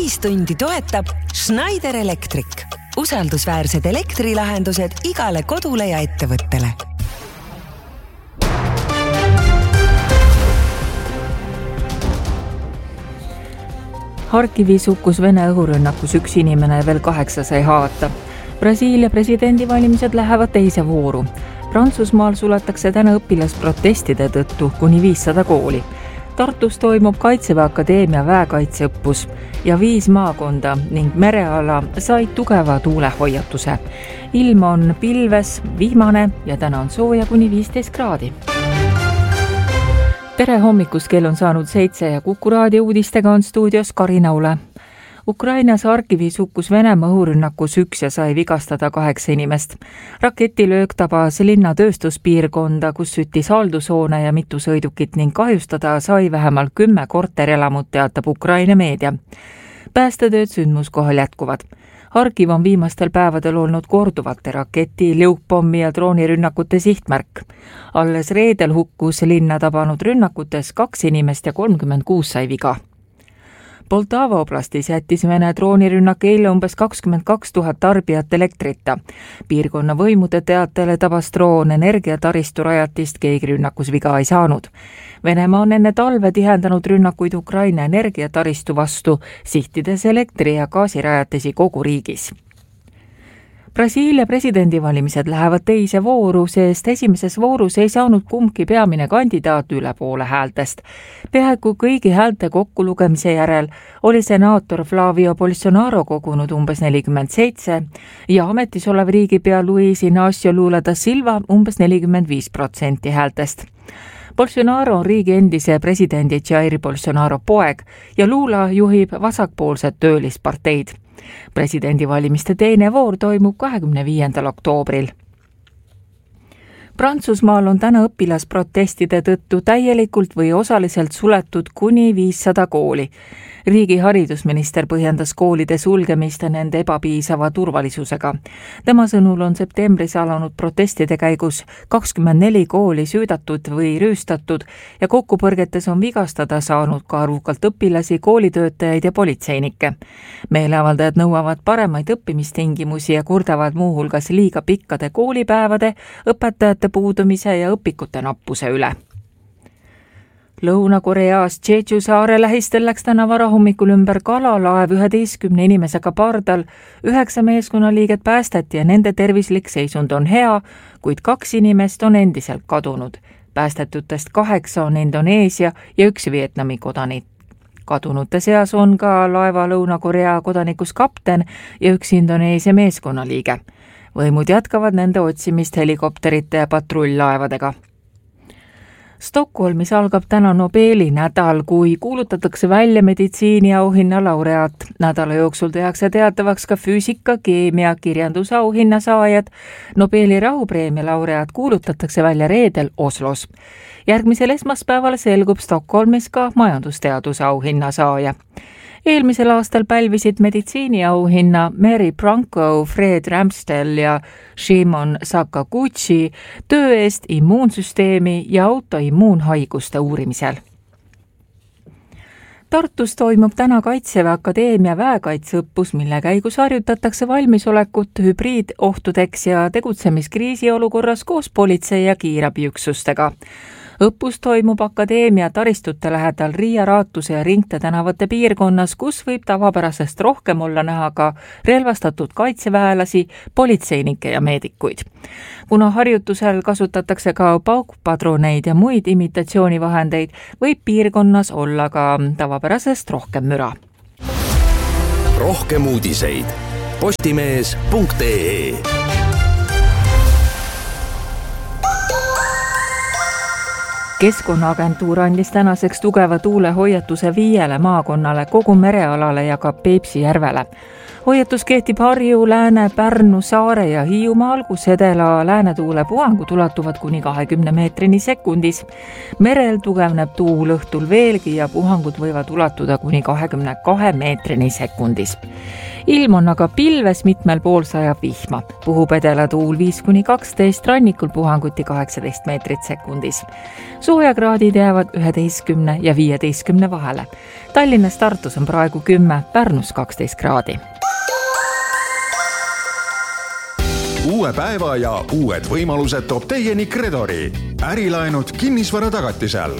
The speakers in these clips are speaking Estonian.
täistundi toetab Schneider Electric. Usaldusväärsed elektrilahendused igale kodule ja ettevõttele. Harkivis hukkus Vene õhurünnakus 1 inimene ja veel 8 sai haavata. Brasiilia presidendivalimised lähevad teise vooru. Prantsusmaal suletakse täna õpilasprotestide tõttu kuni 500 kooli. Tartus toimub Kaitseväe Akadeemia väekaitseõppus ja 5 maakonda ning mereala said tugeva tuulehoiatuse. Ilm on pilves, vihmane ja täna on sooja kuni 15 kraadi. Tere hommikust, kell on saanud 7 ja Kuku raadio uudistega on stuudios Karina Ule. Ukrainas Harkivis hukkus Venemaa õhurünnakus 1 ja sai vigastada 8 inimest. Raketilöök tabas linna tööstuspiirkonda, kus süttis haldushoone ja mitu sõidukit ning kahjustada sai vähemalt 10 korterelamut, teatab Ukraina meedia. Päästetööd sündmuskohal jätkuvad. Harkiv on viimastel päevadel olnud korduvate raketi, liukpommi ja droonirünnakute sihtmärk. Alles reedel hukkus linna tabanud rünnakutes 2 inimest ja 36 sai viga. Poltava oblastis jättis Vene droonirünnak eile umbes 22 000 tarbijat elektrita. Piirkonna võimude teatele tabas droon energiataristu rajatist, keegi rünnakus viga ei saanud. Venemaa on enne talve tihendanud rünnakuid Ukraina energiataristu vastu, sihtides elektri- ja gaasirajatisi kogu riigis. Brasiilia presidendivalimised lähevad teise vooru, sest esimeses voorus ei saanud kumbki peamine kandidaat üle poole häältest. Peaaegu kõigi häälte kokkulugemise järel oli senaator Flavio Bolsonaro kogunud umbes 47 ja ametis olev riigipea Luis Inácio Lula da Silva umbes 45% häältest. Bolsonaro on riigi endise presidendi Jair Bolsonaro poeg ja Lula juhib vasakpoolset töölisparteid. Presidendivalimiste teine voor toimub 25. oktoobril. Prantsusmaal on täna õpilasprotestide tõttu täielikult või osaliselt suletud kuni 500 kooli. Riigi haridusminister põhjendas koolide sulgemist nende ebapiisava turvalisusega. Tema sõnul on septembris alanud protestide käigus 24 kooli süüdatud või rüüstatud ja kokkupõrgetes on vigastada saanud ka arvukalt õpilasi, koolitöötajaid ja politseinikke. Meeleavaldajad nõuavad paremaid õppimistingimusi ja kurdavad muuhulgas liiga pikkade koolipäevade, õpetajate puudumise ja õpikute nappuse üle. Lõuna-Koreas Jeju saare lähistel läks täna varahommikul ümber kalalaev 11 inimesega pardal. 9 meeskonnaliiget päästeti ja nende tervislik seisund on hea, kuid 2 inimest on endiselt kadunud. Päästetutest 8 on Indoneesia ja 1 Vietnami kodanik. Kadunute seas on ka laeva Lõuna-Korea kodanikus kapten ja 1 Indoneesia meeskonnaliige. Võimud jätkavad nende otsimist helikopterite ja patrull-laevadega. Stockholmis algab täna Nobeli nädal, kui kuulutatakse välja meditsiiniauhinna laureaat. Nädala jooksul tehakse teatavaks ka füüsika, keemia, kirjandusauhinna saajad. Nobeli rahupreemia laureaat kuulutatakse välja reedel Oslos. Järgmisel esmaspäeval selgub Stockholmis ka majandusteaduse auhinna saaja. Eelmisel aastal pälvisid meditsiiniauhinna Mary Branco, Fred Ramstel ja Shimon Sakaguchi töö eest immuunsüsteemi ja autoimmuunhaiguste uurimisel. Tartus toimub täna Kaitseväe Akadeemia väekaitseõppus, mille käigus harjutatakse valmisolekut hübriidohtudeks ja tegutsemiskriisi olukorras koos politsei- ja kiirabiüksustega. Õppus toimub akadeemia taristute lähedal Riia, Raatuse ja Ringte tänavate piirkonnas, kus võib tavapärasest rohkem olla näha ka relvastatud kaitseväelasi, politseinikke ja meedikuid. Kuna harjutusel kasutatakse ka paukpadroneid ja muid imitatsioonivahendeid, võib piirkonnas olla ka tavapärasest rohkem müra. Rohkem uudiseid postimees.ee. Keskkonnaagentuur andis tänaseks tugeva tuulehoiatuse 5 maakonnale, kogu merealale ja ka Peipsi järvele. Hoiatus kehtib Harju, Lääne, Pärnu, Saare ja Hiiumaal, kus edela läänetuule puhangud ulatuvad kuni 20 meetrini sekundis. Merel tugevneb tuul õhtul veelgi ja puhangud võivad ulatuda kuni 22 meetrini sekundis. Ilm on aga pilves, mitmel pool sajab vihma. Puhub edela tuul 5-12, rannikul puhanguti 18 meetrit sekundis. Soojakraadid jäävad 11 ja 15 vahele. Tallinnas Tartus on praegu 10, Pärnus 12 kraadi. Uue päeva ja uued võimalused toob teieni Credori. Ärilaenud kinnisvara tagatisel.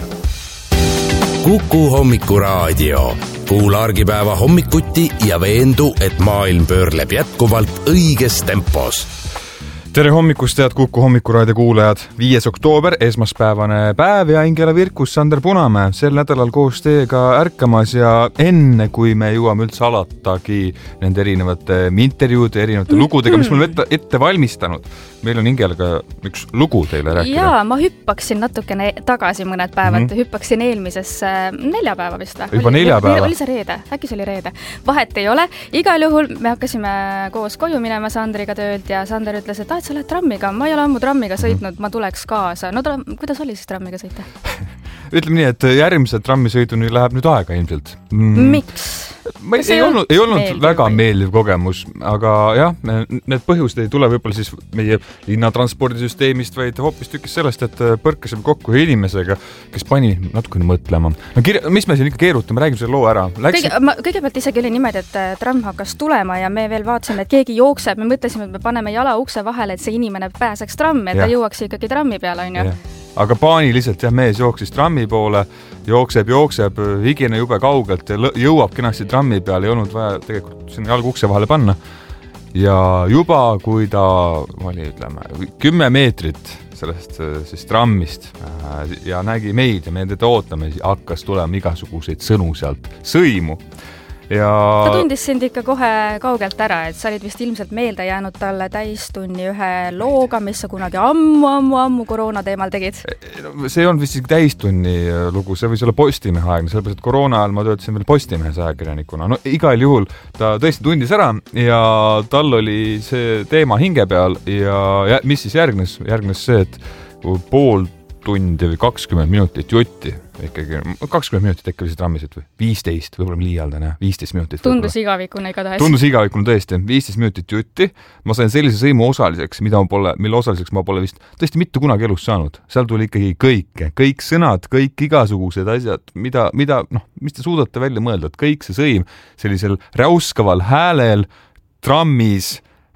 Kuku hommikuraadio. Kuula argipäeva hommikuti ja veendu, et maailm pöörleb jätkuvalt õiges tempos. Tere hommikust, head Kuku hommikuraadio kuulajad. 5. oktoober, esmaspäevane päev ja Ingela Virkus, Sander Punamäe sel nädalal koos teiega ärkamas ja enne kui me jõuame üldse alatagi nende erinevate intervjuude, erinevate lugudega, mis mul ette valmistanud. Meil on Ingelaga üks lugu teile rääkida. Jaa, ma hüppaksin natukene tagasi mõned päevad, hüppaksin eelmisesse neljapäeva vist. Juba neljapäeva? Oli see reede, äkki see oli reede. Vahet ei ole. Igal juhul me hakkasime koos koju minema Sandriga töölt ja Sander ütles, et sa lähed trammiga. Ma ei ole ammu trammiga sõitnud, ma tuleks kaasa. No kuidas oli siis trammiga sõita? Ütleme nii, et järgmise trammisõiduni läheb nüüd aega ilmselt. Miks? Ei olnud väga meeldiv kogemus, aga jah, need põhjused ei tule võib-olla siis meie linnatranspordisüsteemist, vaid hoopis tükis sellest, et põrkasime kokku inimesega, kes pani natukene mõtlema. No, mis me siin ikka keerutame, räägime selle loo ära. Kõigepealt isegi oli niimoodi, et tramm hakkas tulema ja me veel vaatasime, et keegi jookseb. Me mõtlesime, et me paneme jala ukse vahele, et see inimene pääseks trammi, et ta jõuaks ikkagi trammi peale, on ju. Aga paaniliselt mees jooksis trammi poole, jookseb, higine jube kaugelt ja jõuab kenasti trammi peale, ei olnud vaja tegelikult sinna jalg ukse vahele panna. Ja juba, kui ta oli, 10 meetrit sellest siis trammist ja nägi meid ja me teda ootame, hakkas tulema igasuguseid sõnu sealt, sõimu. Ja... Ta tundis sind ikka kohe kaugelt ära, et sa olid vist ilmselt meelde jäänud talle täistunni ühe looga, mis sa kunagi ammu koroona teemal tegid. See on vist täistunni lugu, see võis olla Postimehe aegne, sellepärast, et koroona ajal ma töötasin veel Postimehes ajakirjanikuna. No igal juhul ta tõesti tundis ära ja tal oli see teema hinge peal ja mis siis järgnes? Järgnes see, et pool tundi või 20 minutit jutti. Ikkagi 20 minutit äkki oli see trammisid või 15, võib-olla liialdane, 15 minutit. Tundus igavikune igatahes. Tundus igavikune tõesti, 15 minutit jutti. Ma sain sellise sõimu osaliseks, mille osaliseks ma pole vist tõesti mitte kunagi elus saanud. Seal tuli ikkagi kõik sõnad, kõik igasugused asjad, mis te suudate välja mõelda, et kõik see sõim sellisel räuskaval häälel trammis,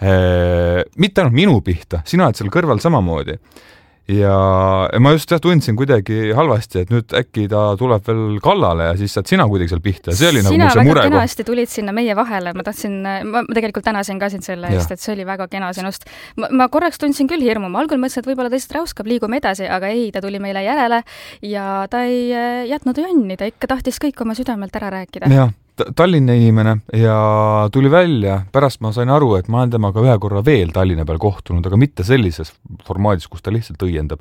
mitte ainult minu pihta, sina oled seal kõrval samamoodi. Ja ma just tundsin kuidagi halvasti, et nüüd äkki ta tuleb veel kallale ja siis saad sina kuidagi seal pihta. See oli sina nagu väga kenasti tulid sinna meie vahele. Ma tegelikult tänasin ka sind selle eest, et see oli väga kena sinust. Ma korraks tundsin küll hirmu. Ma algul mõtlesin, et võib-olla tõesti räuskab, liigume edasi, aga ei, ta tuli meile järele ja ta ei jätnud jonni. Ta ikka tahtis kõik oma südamelt ära rääkida. Jah. Tallinna inimene ja tuli välja, pärast ma sain aru, et ma olen temaga ühe korra veel Tallinna peal kohtunud, aga mitte sellises formaadis, kus ta lihtsalt õiendab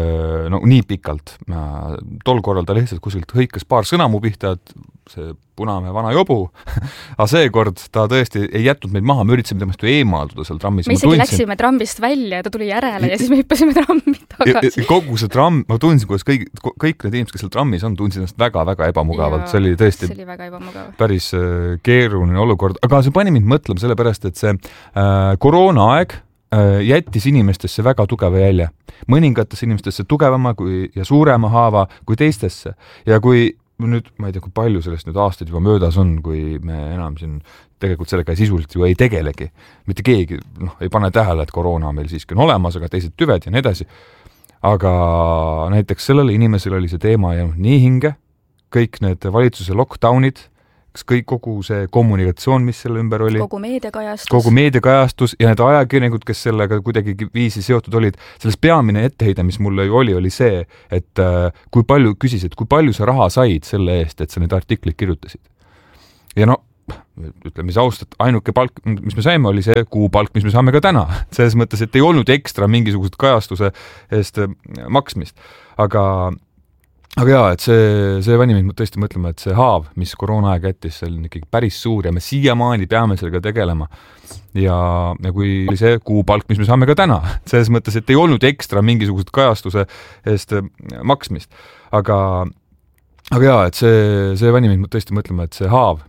nii pikalt. Tol korral ta lihtsalt kuskilt hõikas paar sõna mu pihta, et see Punamäe vana jobu, aga seekord ta tõesti ei jätnud meid maha, me üritasime temast ju eemalduda seal trammis. Me isegi läksime trammist välja ja ta tuli järele ja siis me hüppasime trammi tagasi. Kogu see tramm, ma tundsin, kuidas kõik need inimesed, kes seal trammis on, tundsin ennast väga-väga ebamugavalt. See oli tõesti väga ebamugav. Päris keeruline olukord, aga see pani mind mõtlema sellepärast, et see koroona aeg jättis inimestesse väga tugeva jälje. Mõningatesse inimestesse tugevama ja suurema haava kui teistesse. Ja kui nüüd, ma ei tea, kui palju sellest nüüd aastaid juba möödas on, kui me enam siin tegelikult sellega sisuliselt ju ei tegelegi. Mitte keegi ei pane tähele, et koroona meil siiski on olemas, aga teised tüved ja nii edasi. Aga näiteks sellele inimesele oli see teema jäänud nii hinge, kõik need valitsuse lockdownid, kogu see kommunikatsioon, mis selle ümber oli. Kogu meediakajastus ja need ajakirjanikud, kes sellega kuidagi viisi seotud olid. Selles peamine etteheide, mis mulle oli see, et kui palju sa raha said selle eest, et sa need artiklid kirjutasid. Ja ütleme, ainuke palk, mis me saime, oli see kuupalk, mis me saame ka täna. Selles mõttes, et ei olnud ekstra mingisugused kajastuse eest maksmist. Aga jaa, et see pani mind tõesti mõtlema, et see haav, mis koroona aeg jättis, see on ikkagi päris suur ja me siiamaani peame sellega tegelema. Ja kui oli see kuupalk, mis me saame ka täna, selles mõttes, et ei olnud ekstra mingisugused kajastuse eest maksmist. Aga jaa, et see pani mind tõesti mõtlema, et see haav,